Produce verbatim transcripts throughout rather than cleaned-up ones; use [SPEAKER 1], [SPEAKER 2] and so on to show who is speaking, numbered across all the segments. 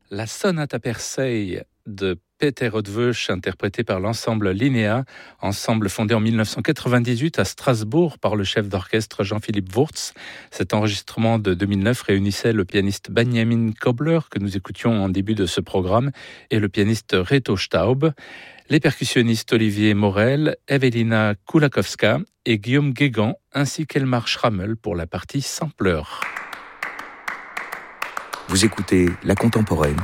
[SPEAKER 1] La sonate à Persei de Peter Eötvös, interprétée par l'ensemble Linnea, ensemble fondé en dix-neuf cent quatre-vingt-dix-huit à Strasbourg par le chef d'orchestre Jean-Philippe Wurtz. Cet enregistrement de deux mille neuf réunissait le pianiste Benjamin Kobler, que nous écoutions en début de ce programme, et le pianiste Reto Staub, les percussionnistes Olivier Morel, Evelina Kulakowska et Guillaume Guégan, ainsi qu'Elmar Schrammel pour la partie sampleur.
[SPEAKER 2] Vous écoutez La Contemporaine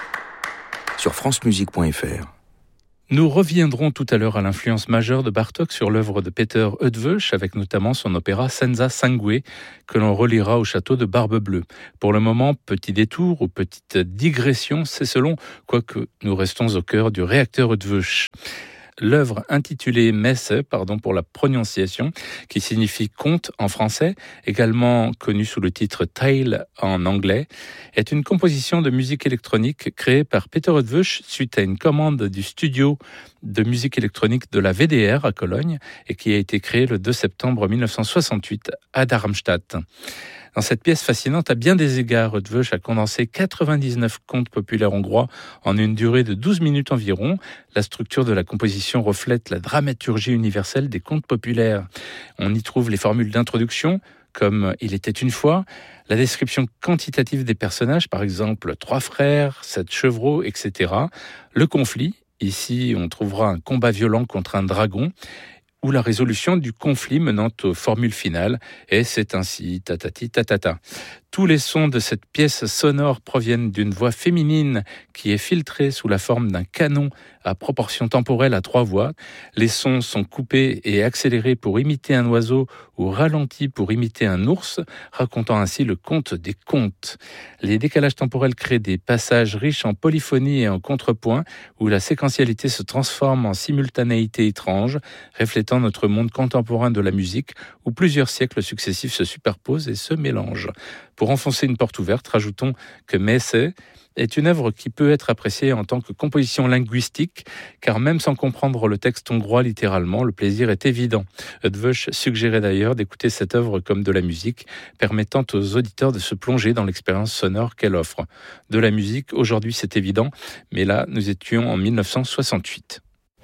[SPEAKER 2] sur francemusique point f r.
[SPEAKER 1] Nous reviendrons tout à l'heure à l'influence majeure de Bartók sur l'œuvre de Peter Eötvös, avec notamment son opéra Senza Sangue, que l'on reliera au château de Barbe-Bleue. Pour le moment, petit détour ou petite digression, c'est selon, quoique nous restons au cœur du réacteur Eötvös. L'œuvre intitulée Messe, pardon pour la prononciation, qui signifie conte en français, également connue sous le titre Tale en anglais, est une composition de musique électronique créée par Peter Eötvös suite à une commande du studio de musique électronique de la V D R à Cologne et qui a été créée le deux septembre mille neuf cent soixante-huit à Darmstadt. Dans cette pièce fascinante, à bien des égards, Eötvös a condensé quatre-vingt-dix-neuf contes populaires hongrois en une durée de douze minutes environ. La structure de la composition reflète la dramaturgie universelle des contes populaires. On y trouve les formules d'introduction, comme « Il était une fois », la description quantitative des personnages, par exemple « trois frères »,« sept chevreaux », et cetera. Le conflit, ici on trouvera un combat violent contre un dragon, ou la résolution du conflit menant aux formules finales, et c'est ainsi, tatati tatata. Tous les sons de cette pièce sonore proviennent d'une voix féminine qui est filtrée sous la forme d'un canon à proportion temporelle à trois voix. Les sons sont coupés et accélérés pour imiter un oiseau ou ralentis pour imiter un ours, racontant ainsi le conte des contes. Les décalages temporels créent des passages riches en polyphonie et en contrepoint, où la séquentialité se transforme en simultanéité étrange, reflétant notre monde contemporain de la musique, où plusieurs siècles successifs se superposent et se mélangent. Pour enfoncer une porte ouverte, rajoutons que Messe est une œuvre qui peut être appréciée en tant que composition linguistique, car même sans comprendre le texte hongrois littéralement, le plaisir est évident. Eötvös suggérait d'ailleurs d'écouter cette œuvre comme de la musique, permettant aux auditeurs de se plonger dans l'expérience sonore qu'elle offre. De la musique, aujourd'hui c'est évident, mais là nous étions en dix-neuf cent soixante-huit.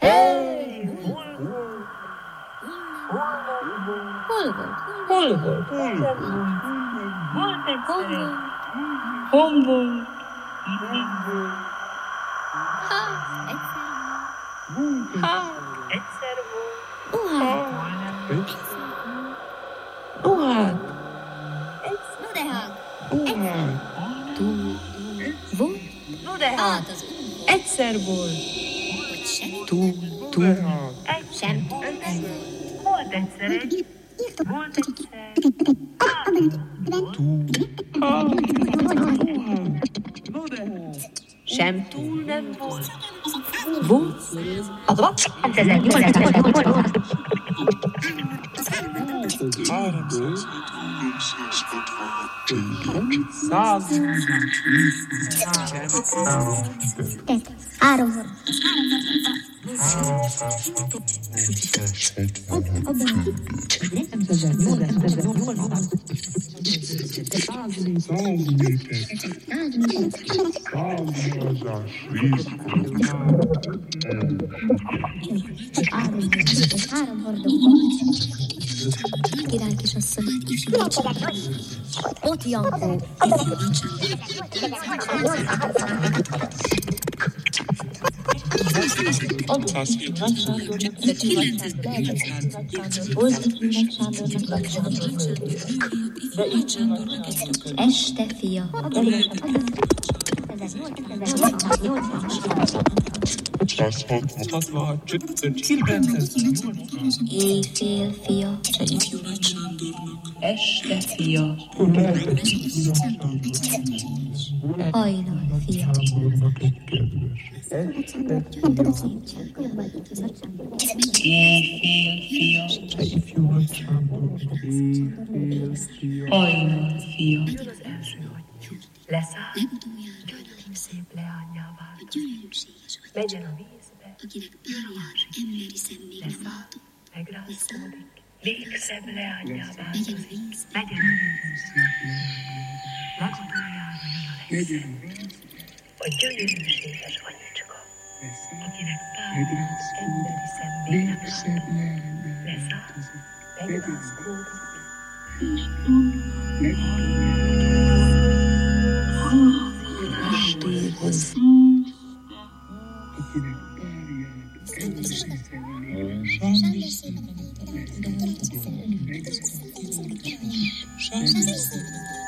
[SPEAKER 1] Hey
[SPEAKER 3] Hombo. Ha. Uhad. Egyszer volt. Tú, tú. Sem. Volt egyszer egy. Volt egyszer. Tú. Sem túl nem volt. Volt.
[SPEAKER 4] Három. Három hordó. Király kisasszony. Ott Jankó. Este fia. Éjfél fia.
[SPEAKER 3] Este fia.
[SPEAKER 4] Hajnal fia.
[SPEAKER 3] Éjfél fia. Hajnal fia. Leszáll. Gyönyörű szép leányává. Legyen a vízbe. Leszáll. Megrázkódik. Még szebb leányává. Legyen a vízbe. Legutoljára mi a legszebb. a gyönyörűséges anyicska, akinek pár emberi szemlélet leszáll, megrázkódik, estéhoz.
[SPEAKER 4] Sándor